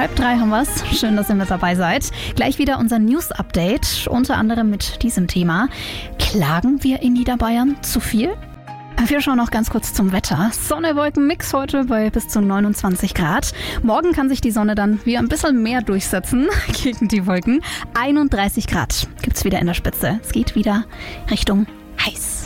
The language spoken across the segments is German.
2:30 haben wir's. Schön, dass ihr mit dabei seid. Gleich wieder unser News-Update, unter anderem mit diesem Thema. Klagen wir in Niederbayern zu viel? Wir schauen noch ganz kurz zum Wetter. Sonne-Wolken-Mix heute bei bis zu 29 Grad. Morgen kann sich die Sonne dann wieder ein bisschen mehr durchsetzen gegen die Wolken. 31 Grad gibt's wieder in der Spitze. Es geht wieder Richtung heiß.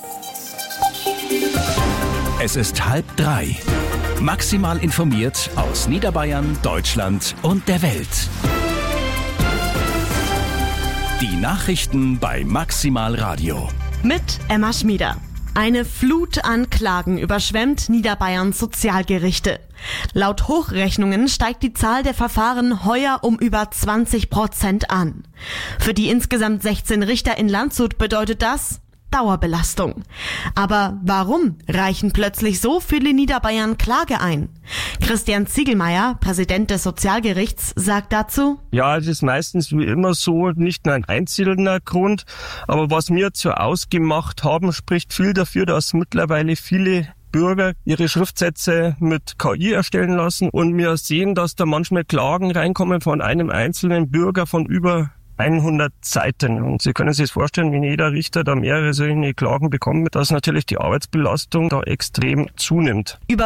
Es ist 2:30. Maximal informiert aus Niederbayern, Deutschland und der Welt. Die Nachrichten bei Maximal Radio. Mit Emma Schmieder. Eine Flut an Klagen überschwemmt Niederbayerns Sozialgerichte. Laut Hochrechnungen steigt die Zahl der Verfahren heuer um über 20% an. Für die insgesamt 16 Richter in Landshut bedeutet das Dauerbelastung. Aber warum reichen plötzlich so viele Niederbayern Klage ein? Christian Ziegelmeier, Präsident des Sozialgerichts, sagt dazu: Ja, es ist meistens wie immer so, nicht nur ein einzelner Grund. Aber was wir dazu ausgemacht haben, spricht viel dafür, dass mittlerweile viele Bürger ihre Schriftsätze mit KI erstellen lassen. Und wir sehen, dass da manchmal Klagen reinkommen von einem einzelnen Bürger von über 100 Seiten. Und Sie können sich vorstellen, wenn jeder Richter da mehrere solche Klagen bekommt, dass natürlich die Arbeitsbelastung da extrem zunimmt. Über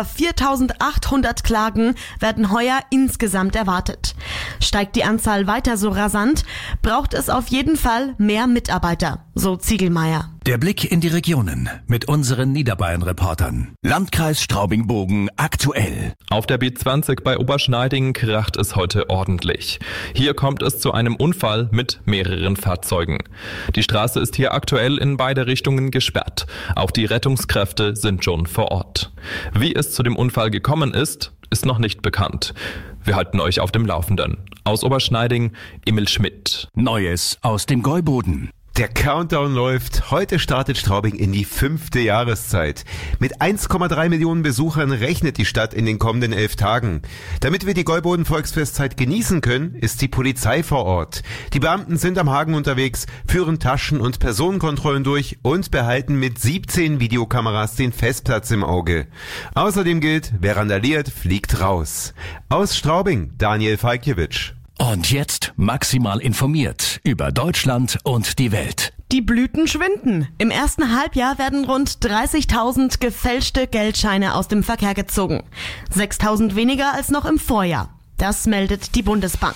4.800 Klagen werden heuer insgesamt erwartet. Steigt die Anzahl weiter so rasant, braucht es auf jeden Fall mehr Mitarbeiter, so Ziegelmeier. Der Blick in die Regionen mit unseren Niederbayern-Reportern. Landkreis Straubing-Bogen aktuell. Auf der B20 bei Oberschneiding kracht es heute ordentlich. Hier kommt es zu einem Unfall mit mehreren Fahrzeugen. Die Straße ist hier aktuell in beide Richtungen gesperrt. Auch die Rettungskräfte sind schon vor Ort. Wie es zu dem Unfall gekommen ist noch nicht bekannt. Wir halten euch auf dem Laufenden. Aus Oberschneiding, Emil Schmidt. Neues aus dem Gäuboden. Der Countdown läuft. Heute startet Straubing in die 5. Jahreszeit. Mit 1,3 Millionen Besuchern rechnet die Stadt in den kommenden 11 Tagen. Damit wir die Gäuboden-Volksfestzeit genießen können, ist die Polizei vor Ort. Die Beamten sind am Hagen unterwegs, führen Taschen- und Personenkontrollen durch und behalten mit 17 Videokameras den Festplatz im Auge. Außerdem gilt, wer randaliert, fliegt raus. Aus Straubing, Daniel Falkiewicz. Und jetzt maximal informiert über Deutschland und die Welt. Die Blüten schwinden. Im ersten Halbjahr werden rund 30.000 gefälschte Geldscheine aus dem Verkehr gezogen. 6.000 weniger als noch im Vorjahr. Das meldet die Bundesbank.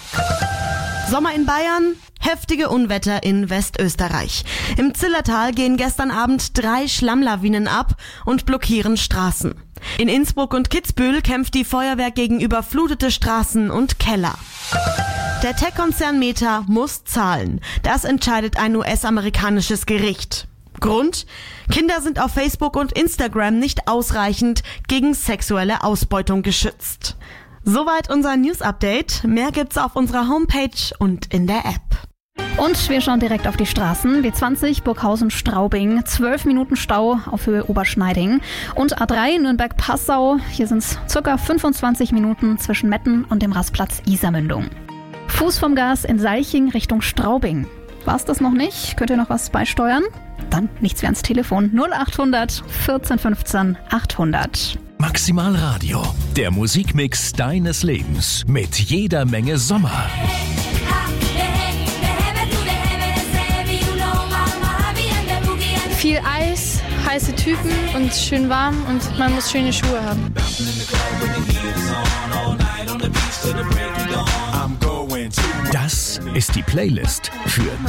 Sommer in Bayern, heftige Unwetter in Westösterreich. Im Zillertal gehen gestern Abend 3 Schlammlawinen ab und blockieren Straßen. In Innsbruck und Kitzbühel kämpft die Feuerwehr gegen überflutete Straßen und Keller. Der Tech-Konzern Meta muss zahlen. Das entscheidet ein US-amerikanisches Gericht. Grund? Kinder sind auf Facebook und Instagram nicht ausreichend gegen sexuelle Ausbeutung geschützt. Soweit unser News-Update. Mehr gibt's auf unserer Homepage und in der App. Und wir schauen direkt auf die Straßen. B20 Burghausen-Straubing, 12 Minuten Stau auf Höhe Oberschneiding. Und A3 Nürnberg-Passau, hier sind es ca. 25 Minuten zwischen Metten und dem Rastplatz Isarmündung. Fuß vom Gas in Salching Richtung Straubing. War's das noch nicht? Könnt ihr noch was beisteuern? Dann nichts wie ans Telefon 0800 14 15 800. Maximal Radio, der Musikmix deines Lebens mit jeder Menge Sommer. Viel Eis, heiße Typen und schön warm und man muss schöne Schuhe haben. Das ist die Playlist für